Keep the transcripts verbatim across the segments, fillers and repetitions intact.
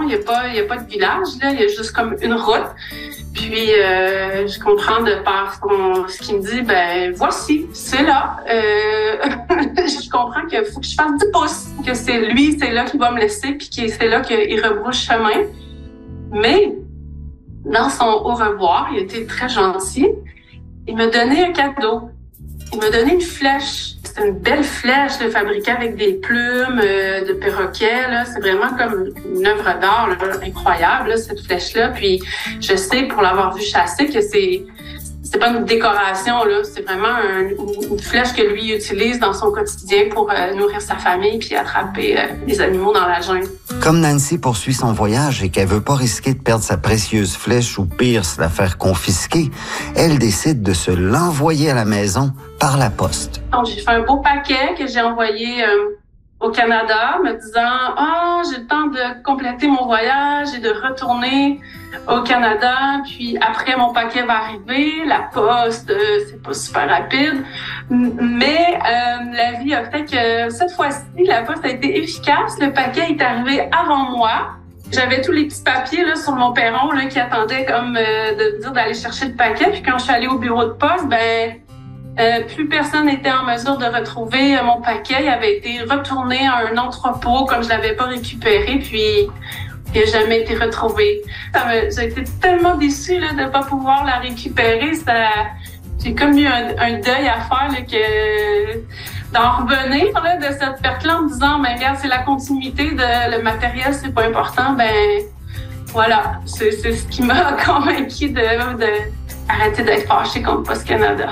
il y a pas, il y a pas de village, là. Il y a juste comme une route. Puis, euh, je comprends de par son, ce qu'il me dit, ben, voici, c'est là. Euh, je comprends qu'il faut que je fasse dix pouces, que c'est lui, c'est là qu'il va me laisser, puis que c'est là qu'il rebrousse chemin. Mais, dans son au revoir, il était très gentil. Il m'a donné un cadeau. Il m'a donné une flèche. C'est une belle flèche là, fabriquée avec des plumes euh, de perroquet. Là. C'est vraiment comme une œuvre d'art là, incroyable, là, cette flèche-là. Puis je sais, pour l'avoir vu chasser, que c'est c'est pas une décoration, là. C'est vraiment un, une flèche que lui utilise dans son quotidien pour euh, nourrir sa famille puis attraper euh, les animaux dans la jungle. Comme Nancy poursuit son voyage et qu'elle veut pas risquer de perdre sa précieuse flèche ou pire, se la faire confisquer, elle décide de se l'envoyer à la maison par la poste. Donc, j'ai fait un beau paquet que j'ai envoyé euh, au Canada, me disant « Ah, oh, j'ai le temps de compléter mon voyage et de retourner au Canada. Puis après, mon paquet va arriver. La poste, euh, c'est pas super rapide. Mais euh, la vie a fait que cette fois-ci, la poste a été efficace. Le paquet est arrivé avant moi. J'avais tous les petits papiers là sur mon perron là qui attendaient comme euh, de dire d'aller chercher le paquet. Puis quand je suis allée au bureau de poste, ben Euh, plus personne n'était en mesure de retrouver euh, mon paquet. Il avait été retourné à un entrepôt comme je l'avais pas récupéré, puis il n'a jamais été retrouvé. Ça me, j'ai été tellement déçue là, de ne pas pouvoir la récupérer. Ça, j'ai comme eu un, un deuil à faire là, que d'en revenir là, de cette perte-là en me disant mais regarde, c'est la continuité, de le matériel, c'est pas important. Ben voilà, c'est, c'est ce qui m'a convaincue de, de arrêter d'être fâchée contre Poste Canada.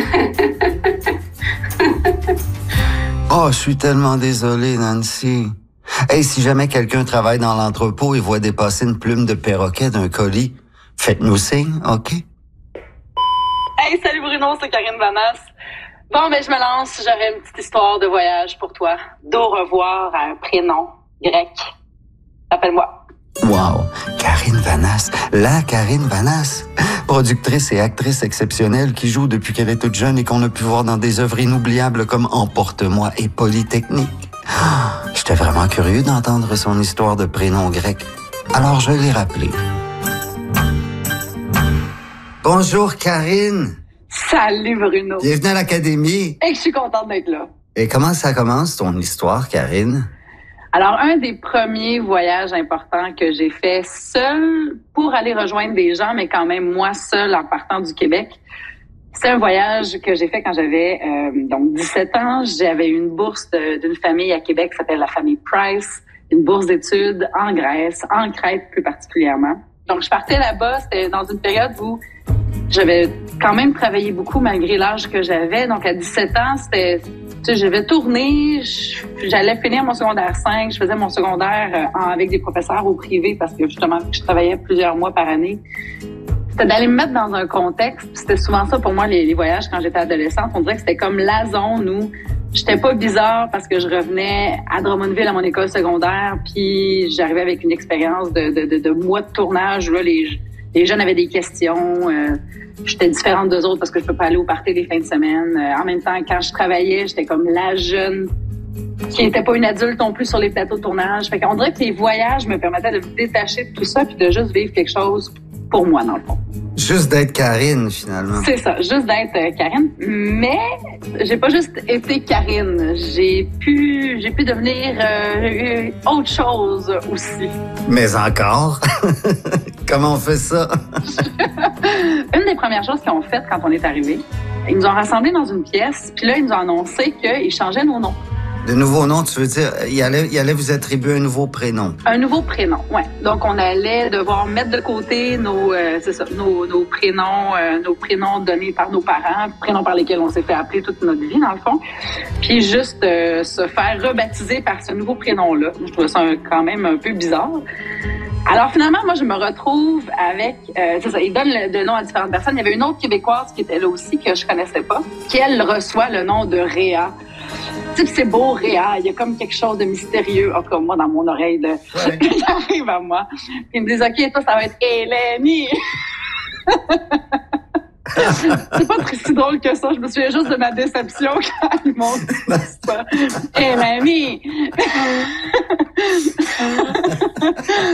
Oh, je suis tellement désolée, Nancy. Hey, si jamais quelqu'un travaille dans l'entrepôt et voit dépasser une plume de perroquet d'un colis, faites-nous signe, OK? Hey, salut Bruno, c'est Karine Vanasse. Bon, ben je me lance, j'aurais une petite histoire de voyage pour toi. D'au revoir à un prénom grec. Appelle-moi. Wow! Karine Vanasse, la Karine Vanasse, productrice et actrice exceptionnelle qui joue depuis qu'elle est toute jeune et qu'on a pu voir dans des œuvres inoubliables comme Emporte-moi et Polytechnique. Oh, j'étais vraiment curieux d'entendre son histoire de prénom grec. Alors je l'ai rappelé. Bonjour Karine! Salut Bruno! Bienvenue à l'Académie! Et que je suis contente d'être là. Et comment ça commence ton histoire, Karine? Alors, un des premiers voyages importants que j'ai fait seul pour aller rejoindre des gens, mais quand même moi seule en partant du Québec, c'est un voyage que j'ai fait quand j'avais euh, donc dix-sept ans. J'avais une bourse de, d'une famille à Québec qui s'appelle la famille Price, une bourse d'études en Grèce, en Crète plus particulièrement. Donc, je partais là-bas, c'était dans une période où j'avais quand même travaillé beaucoup malgré l'âge que j'avais. Donc, à dix-sept ans, c'était... Tu sais, je vais tourner, j'allais finir mon secondaire cinq, je faisais mon secondaire euh, avec des professeurs au privé parce que justement, je travaillais plusieurs mois par année. C'était d'aller me mettre dans un contexte, c'était souvent ça pour moi, les, les voyages quand j'étais adolescente. On dirait que c'était comme la zone où j'étais pas bizarre parce que je revenais à Drummondville à mon école secondaire, puis j'arrivais avec une expérience de, de, de, de mois de tournage. Là, les, les jeunes avaient des questions. Euh, J'étais différente d'eux autres parce que je peux pas aller au party des fins de semaine. Euh, en même temps, quand je travaillais, j'étais comme la jeune qui n'était pas une adulte non plus sur les plateaux de tournage. Fait qu'on dirait que les voyages me permettaient de me détacher de tout ça puis de juste vivre quelque chose pour moi, dans le fond. Juste d'être Karine, finalement. C'est ça, juste d'être euh, Karine. Mais j'ai pas juste été Karine. J'ai pu, j'ai pu devenir euh, autre chose aussi. Mais encore? Comment on fait ça? Une des premières choses qu'ils ont faites quand on est arrivé, ils nous ont rassemblés dans une pièce, puis là, ils nous ont annoncé qu'ils changeaient nos noms. De nouveaux noms, tu veux dire, il allait, il allait vous attribuer un nouveau prénom? Un nouveau prénom, oui. Donc, on allait devoir mettre de côté nos, euh, c'est ça, nos, nos prénoms, euh, nos prénoms donnés par nos parents, prénoms par lesquels on s'est fait appeler toute notre vie, dans le fond. Puis juste euh, se faire rebaptiser par ce nouveau prénom-là. Je trouvais ça un, quand même un peu bizarre. Alors finalement, moi, je me retrouve avec... Euh, c'est ça, ils donnent le, le nom à différentes personnes. Il y avait une autre Québécoise qui était là aussi, que je connaissais pas, qui, elle, reçoit le nom de Réa. Tu sais, c'est beau, Réa. Il y a comme quelque chose de mystérieux, oh, comme moi, dans mon oreille. De... Ouais. Il arrive à moi. Puis ils me disent, OK, toi, ça va être Eleni. C'est pas très si drôle que ça. Je me souviens juste de ma déception quand ils m'ont dit ça. Eleni.